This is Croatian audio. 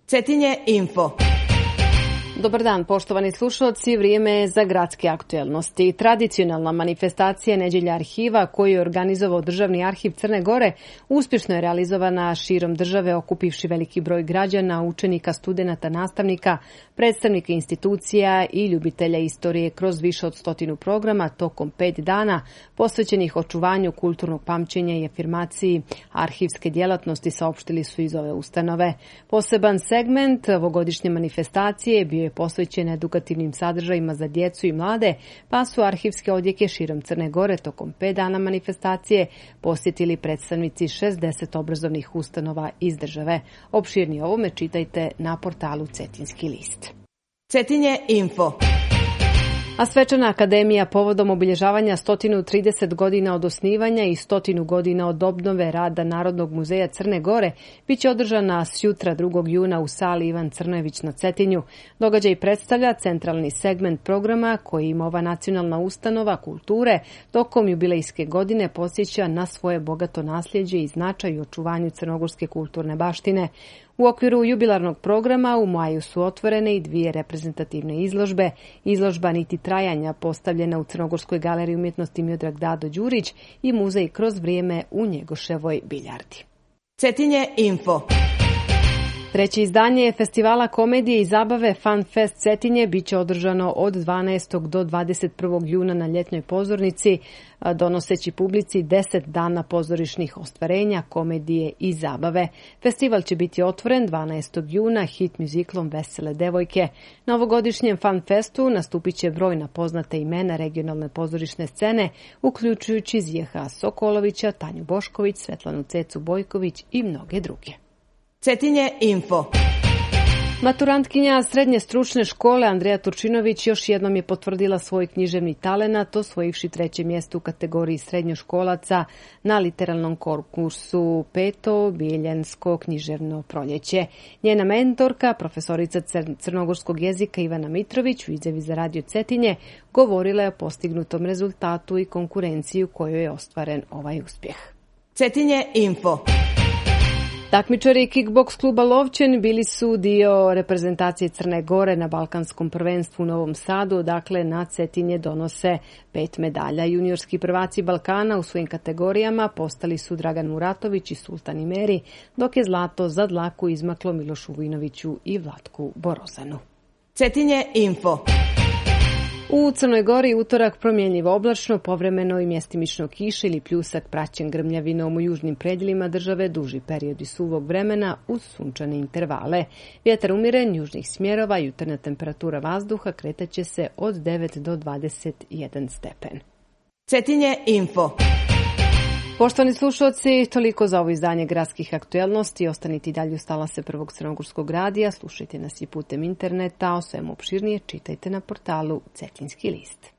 Cetinje Info. Dobar dan, poštovani slušalci, vrijeme je za gradske aktuelnosti. Tradicionalna manifestacija Nedjelja arhiva koju je organizovao Državni arhiv Crne Gore uspješno je realizovana širom države, okupivši veliki broj građana, učenika, studenata, nastavnika, predstavnika institucija i ljubitelja istorije kroz više od 100 programa tokom 5 dana posvećenih očuvanju kulturnog pamćenja i afirmaciji arhivske djelatnosti, saopštili su iz ove ustanove. Poseban segment ovogodišnje manifestacije bio je posvećen edukativnim sadržajima za djecu i mlade, pa su arhivske odjeke širom Crne Gore tokom 5 dana manifestacije posjetili predstavnici 60 obrazovnih ustanova iz države. Opširnije ovome čitajte na portalu Cetinski list. Cetinje Info. A Svečana akademija povodom obilježavanja 130 godina od osnivanja i 100 godina od obnove rada Narodnog muzeja Crne Gore biće održana sjutra 2. juna u sali Ivan Crnojević na Cetinju. Događaj predstavlja centralni segment programa koji ima ova nacionalna ustanova kulture tokom jubilejske godine podsjeća na svoje bogato nasljeđe i značaj u očuvanju crnogorske kulturne baštine. U okviru jubilarnog programa u maju su otvorene i 2 reprezentativne izložbe. Izložba Niti trajanja postavljena u Crnogorskoj galeriji umjetnosti Miodrag Dado Đurić i muzej kroz vrijeme u Njegoševoj biljardi. Cetinje Info. Treće izdanje festivala komedije i zabave Fun Fest Cetinje biće održano od 12. do 21. juna na ljetnoj pozornici, donoseći publici 10 dana pozorišnih ostvarenja, komedije i zabave. Festival će biti otvoren 12. juna hit muziklom Vesele devojke. Na ovogodišnjem Fun Festu nastupit će brojna poznata imena regionalne pozorišne scene, uključujući Zjeha Sokolovića, Tanju Bošković, Svetlanu Cecu Bojković i mnoge druge. Cetinje Info. Maturantkinja Srednje stručne škole Andreja Turčinović još jednom je potvrdila svoj književni talenat, osvojivši 3. mjesto u kategoriji srednjoškolaca na literalnom konkursu 5. Biljensko književno proljeće. Njena mentorka, profesorica crnogorskog jezika Ivana Mitrović, u izjavi za Radio Cetinje govorila je o postignutom rezultatu i konkurenciji u kojoj je ostvaren ovaj uspjeh. Cetinje Info. Takmičari kickboks kluba Lovćen bili su dio reprezentacije Crne Gore na Balkanskom prvenstvu u Novom Sadu, dakle na Cetinje donose 5 medalja. Juniorski prvaci Balkana u svojim kategorijama postali su Dragan Muratović i Sultan Imeri, dok je zlato za dlaku izmaklo Milošu Vujnoviću i Vlatku Borozanu. Cetinje Info. U Crnoj Gori utorak promjenjivo oblačno, povremeno i mjestimično kiša ili pljusak praćen grmljavinom u južnim predjelima države, duži periodi suvog vremena uz sunčane intervale. Vjetar umiren južnih smjerova, jutarnja temperatura vazduha kretaće se od 9 do 21 stepen. Cetinje Info. Poštovani slušalci, toliko za ovo izdanje gradskih aktuelnosti. Ostanite i dalje uz talase Prvog crnogorskog radija, slušajte nas i putem interneta, o svemu opširnije čitajte na portalu Cetinski list.